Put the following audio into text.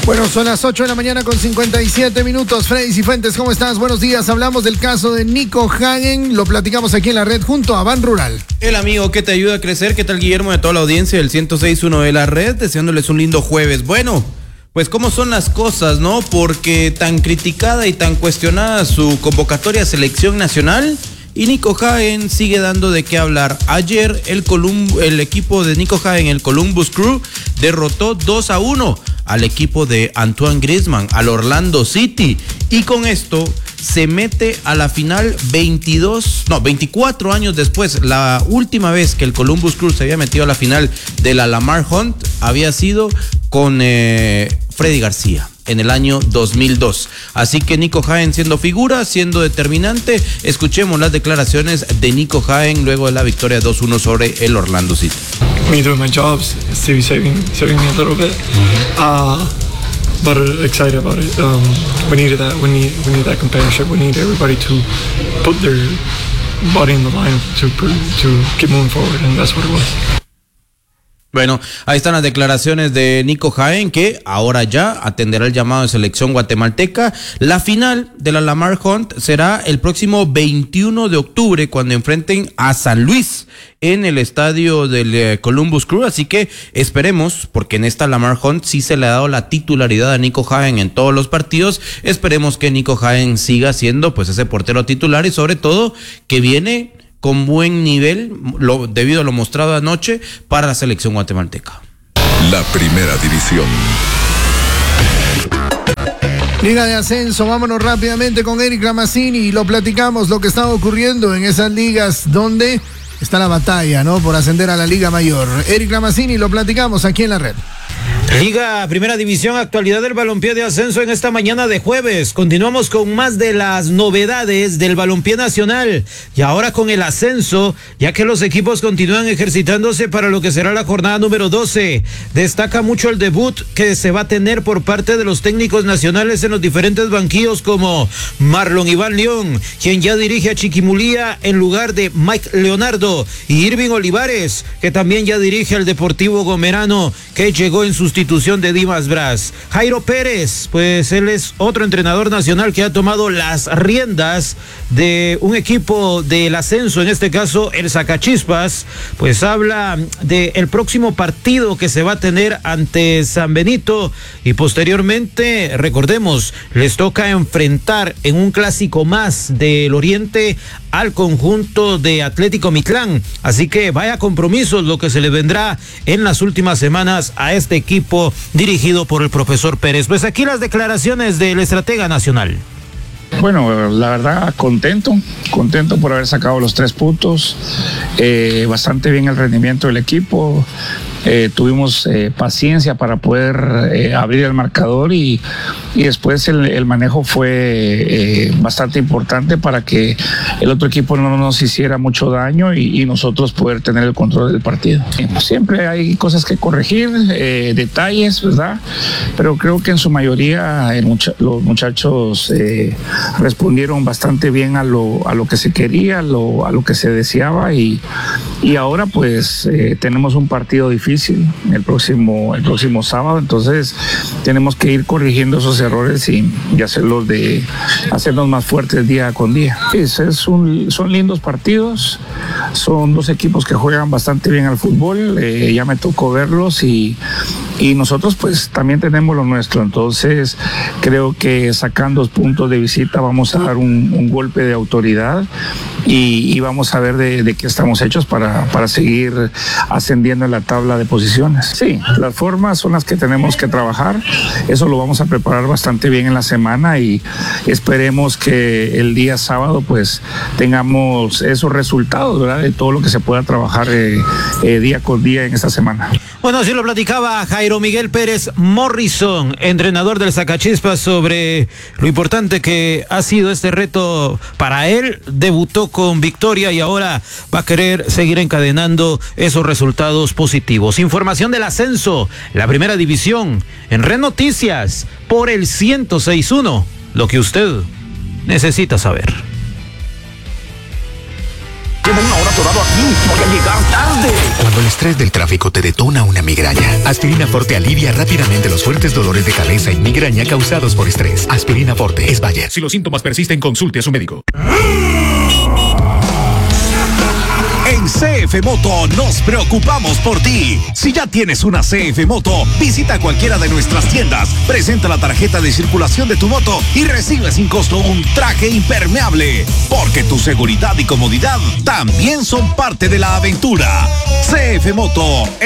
Bueno, son las 8 de la mañana con 57 minutos. Freddy Cifuentes, ¿cómo estás? Buenos días. Hablamos del caso de Nico Hagen. Lo platicamos aquí en la red junto a Ban Rural. El amigo que te ayuda a crecer. ¿Qué tal, Guillermo, de toda la audiencia del 106.1 de la red? Deseándoles un lindo jueves. Bueno, pues cómo son las cosas, ¿no? Porque tan criticada y tan cuestionada su convocatoria a selección nacional, y Nico Hagen sigue dando de qué hablar. Ayer el equipo de Nico Hagen, el Columbus Crew, derrotó 2-1 al equipo de Antoine Griezmann, al Orlando City, y con esto se mete a la final 24 años después. La última vez que el Columbus Crew se había metido a la final de la Lamar Hunt había sido con Freddy García en el año 2002. Así que Nico Hagen siendo figura, siendo determinante. Escuchemos las declaraciones de Nico Hagen luego de la victoria 2-1 sobre el Orlando City. Me doing my jobs is to be saving me a little bit, but excited about it. We needed that. We need that companionship. We need everybody to put their body in the line to keep moving forward, and that's what it was. Bueno, ahí están las declaraciones de Nico Hagen, que ahora ya atenderá el llamado de selección guatemalteca. La final de la Lamar Hunt será el próximo 21 de octubre cuando enfrenten a San Luis en el estadio del Columbus Crew. Así que esperemos, porque en esta Lamar Hunt sí se le ha dado la titularidad a Nico Hagen en todos los partidos. Esperemos que Nico Hagen siga siendo pues ese portero titular y sobre todo que viene con buen nivel, debido a lo mostrado anoche, para la selección guatemalteca. La Primera División. Liga de Ascenso, vámonos rápidamente con Eric Ramazzini y lo platicamos, lo que está ocurriendo en esas ligas donde está la batalla, ¿no?, por ascender a la Liga Mayor. Eric Ramazzini, lo platicamos aquí en la red. Liga Primera División, actualidad del balompié de ascenso en esta mañana de jueves. Continuamos con más de las novedades del balompié nacional y ahora con el ascenso, ya que los equipos continúan ejercitándose para lo que será la jornada número 12. Destaca mucho el debut que se va a tener por parte de los técnicos nacionales en los diferentes banquillos, como Marlon Iván León, quien ya dirige a Chiquimulía en lugar de Mike Leonardo, y Irving Olivares, que también ya dirige al Deportivo Gomerano, que llegó en sustitución de Dimas Braz. Jairo Pérez, pues él es otro entrenador nacional que ha tomado las riendas de un equipo del ascenso, en este caso el Zacachispas, pues habla del próximo partido que se va a tener ante San Benito y posteriormente, recordemos, les toca enfrentar en un clásico más del Oriente al conjunto de Atlético Mitlán, así que vaya compromisos lo que se le vendrá en las últimas semanas a este equipo dirigido por el profesor Pérez. Pues aquí las declaraciones del estratega nacional. Bueno, la verdad contento por haber sacado los 3 puntos, bastante bien el rendimiento del equipo. Tuvimos paciencia para poder abrir el marcador y después el manejo fue bastante importante para que el otro equipo no nos hiciera mucho daño y nosotros poder tener el control del partido. Siempre hay cosas que corregir, detalles, ¿verdad? Pero creo que en su mayoría los muchachos respondieron bastante bien a lo que se quería, a lo que se deseaba y ahora pues tenemos un partido difícil el próximo sábado, entonces tenemos que ir corrigiendo esos errores y hacernos más fuertes día con día. Son lindos partidos, son 2 equipos que juegan bastante bien al fútbol, ya me tocó verlos y nosotros pues también tenemos lo nuestro, entonces creo que sacando 2 puntos de visita vamos a dar un golpe de autoridad y vamos a ver de qué estamos hechos para seguir ascendiendo en la tabla de posiciones. Sí, las formas son las que tenemos que trabajar, eso lo vamos a preparar bastante bien en la semana y esperemos que el día sábado pues tengamos esos resultados, ¿verdad?, de todo lo que se pueda trabajar día con día en esta semana. Bueno, así lo platicaba Jairo Miguel Pérez Morrison, entrenador del Zacachispas, sobre lo importante que ha sido este reto para él. Debutó con victoria y ahora va a querer seguir encadenando esos resultados positivos. Información del ascenso, la Primera División, en Red Noticias, por el 106.1, lo que usted necesita saber. Lleva una hora atorado aquí. Voy a llegar tarde. Cuando el estrés del tráfico te detona una migraña, Aspirina Forte alivia rápidamente los fuertes dolores de cabeza y migraña causados por estrés. Aspirina Forte es Bayer. Si los síntomas persisten, consulte a su médico. En CF Moto nos preocupamos por ti. Si ya tienes una CF Moto, visita cualquiera de nuestras tiendas, presenta la tarjeta de circulación de tu moto y recibe sin costo un traje impermeable, porque tu seguridad y comodidad también son parte de la aventura. CF Moto